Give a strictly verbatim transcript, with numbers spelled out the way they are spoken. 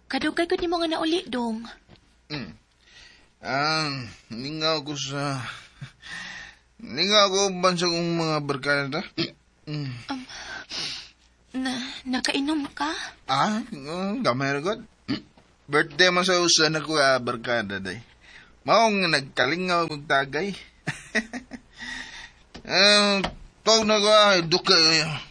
Kadugay ko ni mo nga nauli, dong. Hmm. Ah, ningaw ko sa... Ningaw ko bansa kong mga barkada. Hmm. Um, na, nakainom ka? Ah, uh, gamay na god. Birthday man sa usan ako ah, barkada day. Maong nagkalingaw magtagay. Eh, tawag na ko ah, duka.